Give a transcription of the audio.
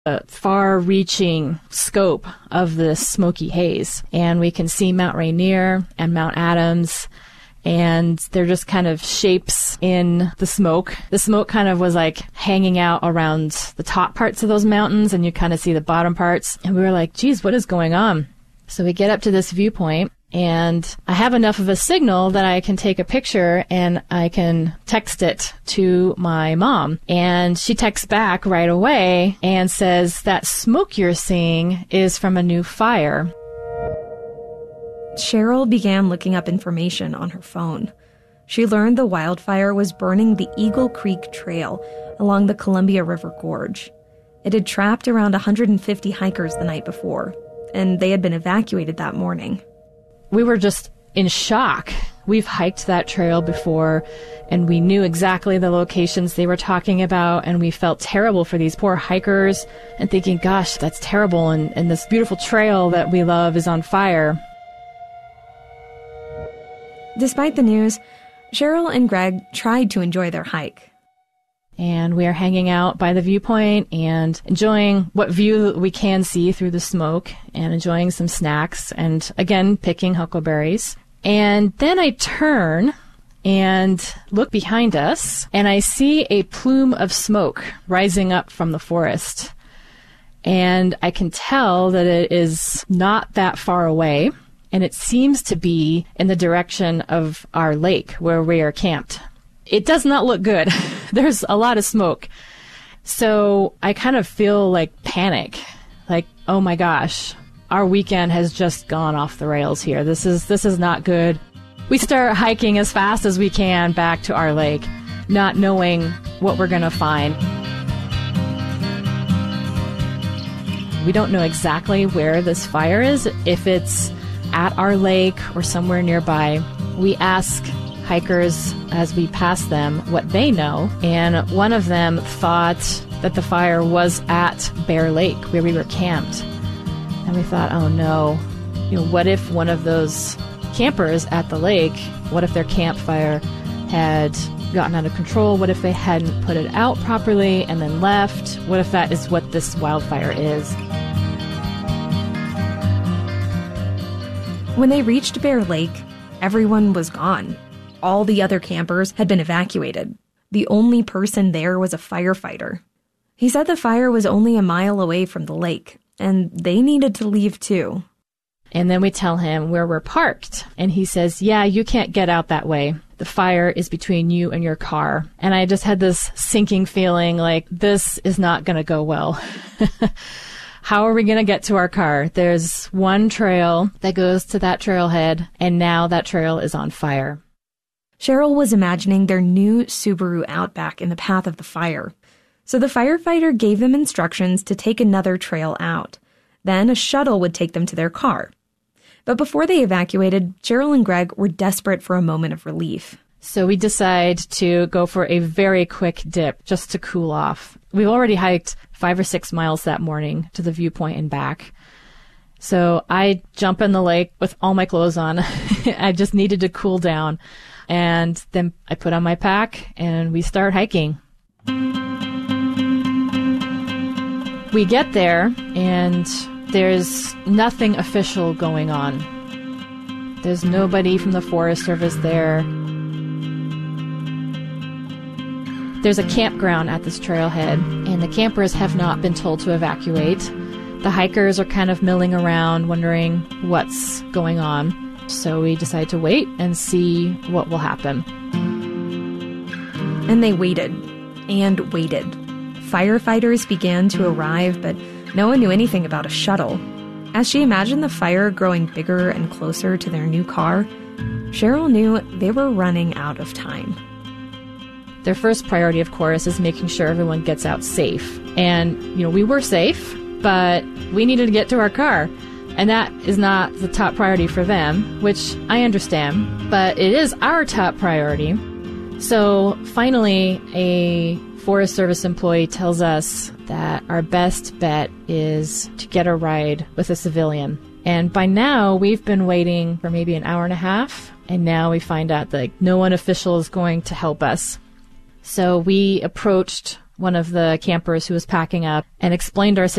a far-reaching scope of this smoky haze. And we can see Mount Rainier and Mount Adams, and they're just kind of shapes in the smoke. The smoke kind of was like hanging out around the top parts of those mountains, and you kind of see the bottom parts. And we were like, geez, what is going on? So we get up to this viewpoint, and I have enough of a signal that I can take a picture and I can text it to my mom. And she texts back right away and says, that smoke you're seeing is from a new fire. Cheryl began looking up information on her phone. She learned the wildfire was burning the Eagle Creek Trail along the Columbia River Gorge. It had trapped around 150 hikers the night before, and they had been evacuated that morning. We were just in shock. We've hiked that trail before, and we knew exactly the locations they were talking about, and we felt terrible for these poor hikers and thinking, gosh, that's terrible, and this beautiful trail that we love is on fire. Despite the news, Cheryl and Greg tried to enjoy their hike. And we are hanging out by the viewpoint and enjoying what view we can see through the smoke and enjoying some snacks and, again, picking huckleberries. And then I turn and look behind us, and I see a plume of smoke rising up from the forest. And I can tell that it is not that far away, and it seems to be in the direction of our lake where we are camped. It does not look good. There's a lot of smoke. So I kind of feel like panic. Like, oh my gosh, our weekend has just gone off the rails here. This is not good. We start hiking as fast as we can back to our lake, not knowing what we're going to find. We don't know exactly where this fire is, if it's at our lake or somewhere nearby. We ask hikers as we pass them what they know, and one of them thought that the fire was at Bear Lake where we were camped. And we thought, oh no, what if one of those campers at the lake, what if their campfire had gotten out of control? What if they hadn't put it out properly and then left? What if that is what this wildfire is? When they reached Bear Lake, everyone was gone. All the other campers had been evacuated. The only person there was a firefighter. He said the fire was only a mile away from the lake, and they needed to leave too. And then we tell him where we're parked, and he says, yeah, you can't get out that way. The fire is between you and your car. And I just had this sinking feeling like this is not going to go well. How are we going to get to our car? There's one trail that goes to that trailhead, and now that trail is on fire. Cheryl was imagining their new Subaru Outback in the path of the fire. So the firefighter gave them instructions to take another trail out. Then a shuttle would take them to their car. But before they evacuated, Cheryl and Greg were desperate for a moment of relief. So we decide to go for a very quick dip just to cool off. We've already hiked 5 or 6 miles that morning to the viewpoint and back. So I jump in the lake with all my clothes on. I just needed to cool down. And then I put on my pack and we start hiking. We get there and there's nothing official going on. There's nobody from the Forest Service there. There's a campground at this trailhead, and the campers have not been told to evacuate. The hikers are kind of milling around, wondering what's going on. So we decide to wait and see what will happen. And they waited and waited. Firefighters began to arrive, but no one knew anything about a shuttle. As she imagined the fire growing bigger and closer to their new car, Cheryl knew they were running out of time. Their first priority, of course, is making sure everyone gets out safe. And, we were safe, but we needed to get to our car. And that is not the top priority for them, which I understand, but it is our top priority. So finally, a Forest Service employee tells us that our best bet is to get a ride with a civilian. And by now, we've been waiting for maybe an hour and a half, and now we find out that no one official is going to help us. So we approached one of the campers who was packing up and explained our